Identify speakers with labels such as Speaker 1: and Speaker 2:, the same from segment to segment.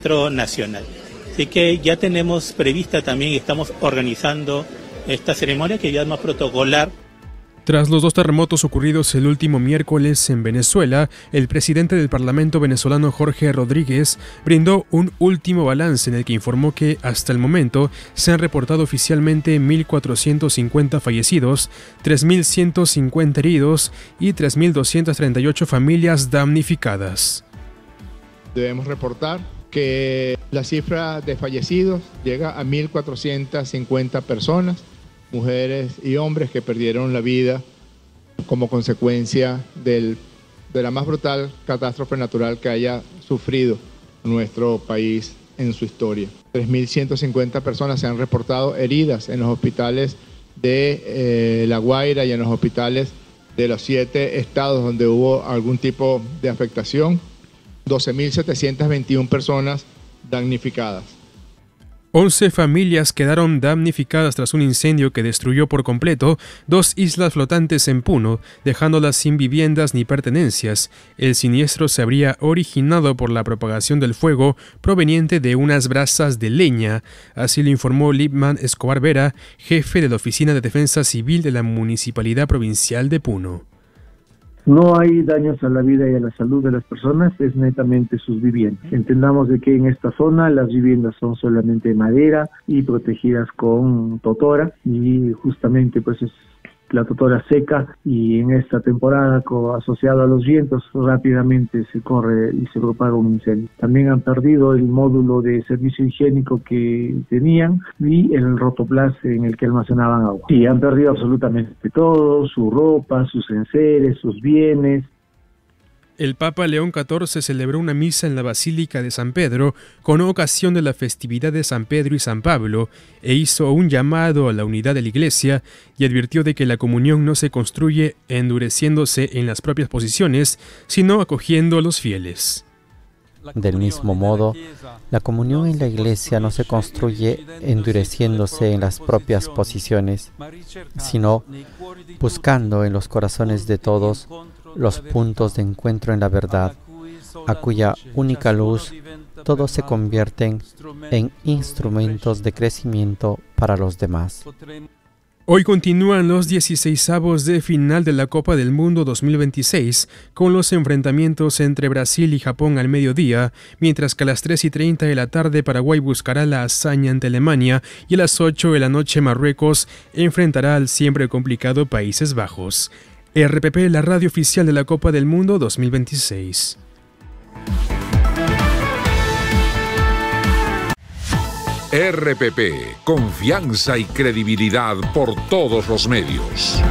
Speaker 1: nacional. Así que ya tenemos prevista también, estamos organizando esta ceremonia que ya es más protocolar.
Speaker 2: Tras los dos terremotos ocurridos el último miércoles en Venezuela, el presidente del Parlamento venezolano Jorge Rodríguez brindó un último balance en el que informó que hasta el momento se han reportado oficialmente 1.450 fallecidos, 3.150 heridos y 3.238 familias damnificadas.
Speaker 3: Debemos reportar que la cifra de fallecidos llega a 1.450 personas, mujeres y hombres que perdieron la vida como consecuencia de la más brutal catástrofe natural que haya sufrido nuestro país en su historia. 3.150 personas se han reportado heridas en los hospitales de La Guaira y en los hospitales de los 7 estados donde hubo algún tipo de afectación. 12.721 personas damnificadas.
Speaker 2: 11 familias quedaron damnificadas tras un incendio que destruyó por completo 2 islas flotantes en Puno, dejándolas sin viviendas ni pertenencias. El siniestro se habría originado por la propagación del fuego proveniente de unas brasas de leña, así lo informó Lipman Escobar Vera, jefe de la Oficina de Defensa Civil de la Municipalidad Provincial de Puno.
Speaker 4: No hay daños a la vida y a la salud de las personas, es netamente sus viviendas. Entendamos de que en esta zona las viviendas son solamente de madera y protegidas con totora, y justamente pues es la totora seca, y en esta temporada asociado a los vientos rápidamente se corre y se propaga un incendio. También han perdido el módulo de servicio higiénico que tenían y el rotoplas en el que almacenaban agua. Y han perdido absolutamente todo, su ropa, sus enseres, sus bienes.
Speaker 2: El Papa León XIV celebró una misa en la Basílica de San Pedro con ocasión de la festividad de San Pedro y San Pablo e hizo un llamado a la unidad de la Iglesia y advirtió de que la comunión no se construye endureciéndose en las propias posiciones, sino acogiendo a los fieles.
Speaker 5: Del mismo modo, la comunión en la Iglesia no se construye endureciéndose en las propias posiciones, sino buscando en los corazones de todos los puntos de encuentro en la verdad, a cuya única luz todos se convierten en instrumentos de crecimiento para los demás.
Speaker 2: Hoy continúan los 16avos de final de la Copa del Mundo 2026, con los enfrentamientos entre Brasil y Japón al mediodía, mientras que a las 3:30 de la tarde Paraguay buscará la hazaña ante Alemania y a las 8 de la noche Marruecos enfrentará al siempre complicado Países Bajos. RPP, la radio oficial de la Copa del Mundo 2026.
Speaker 6: RPP, confianza y credibilidad por todos los medios.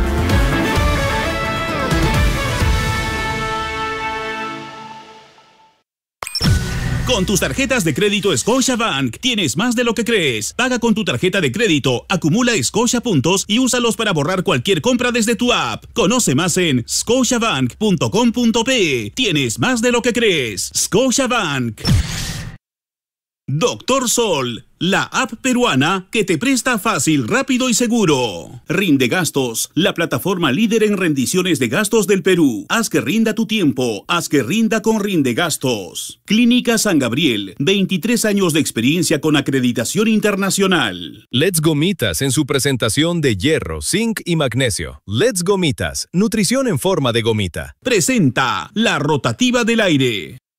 Speaker 7: Con tus tarjetas de crédito Scotiabank tienes más de lo que crees. Paga con tu tarjeta de crédito, acumula Scotia puntos y úsalos para borrar cualquier compra desde tu app. Conoce más en scotiabank.com.pe. Tienes más de lo que crees. Scotiabank. Doctor Sol, la app peruana que te presta fácil, rápido y seguro. Rinde Gastos, la plataforma líder en rendiciones de gastos del Perú. Haz que rinda tu tiempo, haz que rinda con Rinde Gastos. Clínica San Gabriel, 23 años de experiencia con acreditación internacional.
Speaker 8: Let's Gomitas en su presentación de hierro, zinc y magnesio. Let's Gomitas, nutrición en forma de gomita.
Speaker 7: Presenta la rotativa del aire.